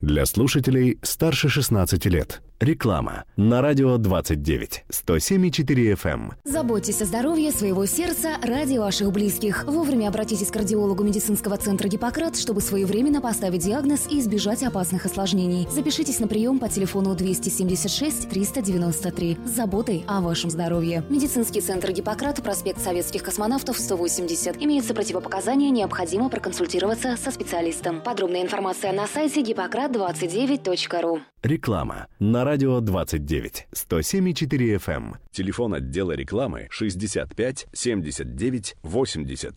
Для слушателей старше 16 лет. Реклама на радио 29, 107,4 FM. Заботьтесь о здоровье своего сердца ради ваших близких. Вовремя обратитесь к кардиологу медицинского центра «Гиппократ», чтобы своевременно поставить диагноз и избежать опасных осложнений. Запишитесь на прием по телефону 276 393 с заботой о вашем здоровье. Медицинский центр «Гиппократ», проспект Советских космонавтов, 180. Имеются противопоказания, необходимо проконсультироваться со специалистом. Подробная информация на сайте hippocrat29.ru. Реклама на радио 29, 107,4 FM. Телефон отдела рекламы 65 79 80.